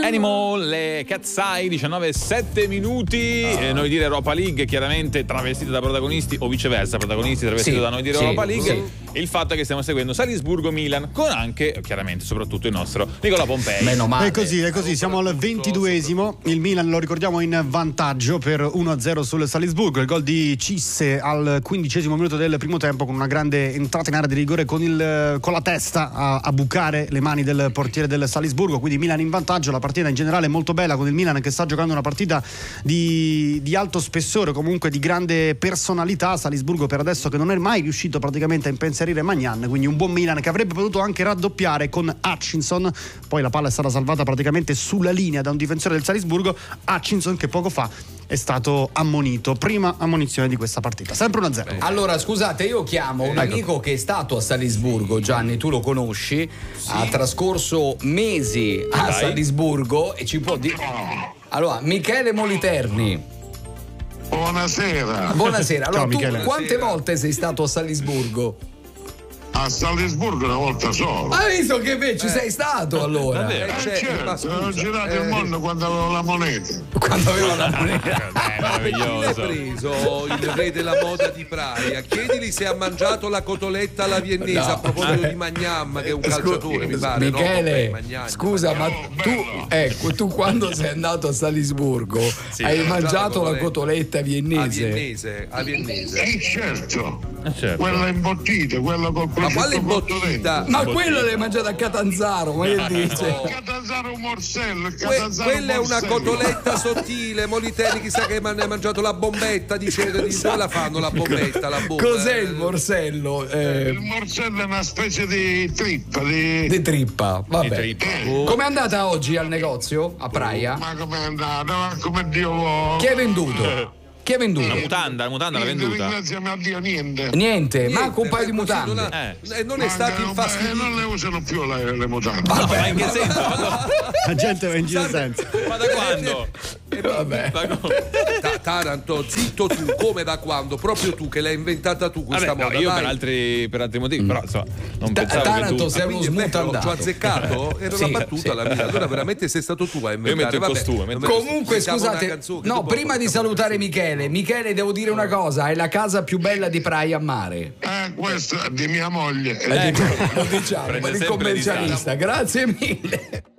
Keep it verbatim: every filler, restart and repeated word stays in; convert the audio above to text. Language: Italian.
Animal, le Cat's Eye, diciannove e sette minuti. Oh. Eh, noi dire Europa League, chiaramente travestiti da protagonisti o viceversa, protagonisti travestiti sì, da noi dire sì, Europa League. Sì. Il fatto è che stiamo seguendo Salisburgo-Milan con anche, chiaramente, soprattutto il nostro Nicola Pompei. Meno male. È così, è così. Siamo al ventiduesimo. Il Milan, lo ricordiamo, in vantaggio per uno a zero sul Salisburgo. Il gol di Cisse al quindicesimo minuto del primo tempo, con una grande entrata in area di rigore con, il, con la testa a, a bucare le mani del portiere del Salisburgo. Quindi Milan in vantaggio. La partita in generale è molto bella, con il Milan che sta giocando una partita di, di alto spessore, comunque di grande personalità. Salisburgo per adesso che non è mai riuscito praticamente a impensierire Magnan, quindi un buon Milan che avrebbe potuto anche raddoppiare con Hutchinson. Poi la palla è stata salvata praticamente sulla linea da un difensore del Salisburgo, Hutchinson, che poco fa è stato ammonito. Prima ammonizione di questa partita, sempre uno a zero. Allora scusate, io chiamo un ecco. amico che è stato a Salisburgo. Gianni, tu lo conosci, sì. Ha trascorso mesi a Dai. Salisburgo e ci può dire. Allora, Michele Moliterni. Buonasera. Buonasera. Allora, Ciao, tu Michele. quante volte sei stato a Salisburgo? A Salisburgo una volta sola. Hai visto che beh, ci eh. sei stato allora? Eh, eh, certo, ho girato eh. il mondo quando avevo la moneta. Quando avevo la moneta. Eh, meraviglioso. Hai preso il re della moda di Praia. Chiedili se ha mangiato la cotoletta alla viennese, no. A proposito di Magnam, che è un calciatore, mi pare. Michele, no? Vabbè, scusa, ma tu, ecco, tu quando sei andato a Salisburgo sì, hai mangiato la cotoletta viennese? A viennese, a viennese. Eh, certo. Eh, certo. Quella imbottita, quella col Ma quale imbottita? Ma quello l'hai mangiato a Catanzaro, ma che dice? Il Catanzaro Morsello, il Que- Catanzaro quella è una Morsello. cotoletta sottile. Moliterni chissà che man- ha mangiato la bombetta, dice di dove la fanno la bombetta, la bomba. Cos'è il morsello? Eh... Il morsello è una specie di trippa di, di trippa, vabbè. Di trippa. Oh. Com'è andata oggi al negozio a Praia? Ma com'è andata? Come Dio vuole. Chi hai venduto? Chi ha venduto? La mutanda, la mutanda l'ha venduta. Ringraziami a Dio, niente. Niente, Niente, manco un paio di non ha- mutande. eh. E non è stato infastidito. Non le usano più le, le mutande. No, ma in che senso? La gente va in giro senza. Ma da quando? Eh, vabbè. Ta- Taranto, zitto tu, come da quando? Proprio tu che l'hai inventata tu questa Vabbè, no, moda. io dai. per altri, per altri motivi, però insomma, non Ta- pensavo Taranto che tu... sei Ah, uno quindi è vero, smutandato. ci ho azzeccato? Era Sì, una battuta sì. la mia. Allora veramente sei stato tu a inventare. Io metto il Vabbè, costume, metto il Comunque Mettiamo una scusate, canzone, no, dopo prima di facciamo salutare una canzone. Michele, Michele devo dire una cosa, è la casa più bella di Praia a Mare. Eh, questa è di mia moglie. Eh, Ecco. lo diciamo, Prende per il sempre commercialista, grazie mille.